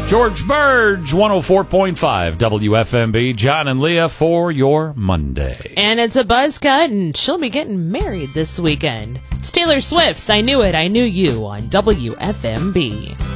George Burge, 104.5 WFMB. John and Leah for your Monday. And it's a buzz cut, and she'll be getting married this weekend. It's Taylor Swift's I Knew It, I Knew You on WFMB.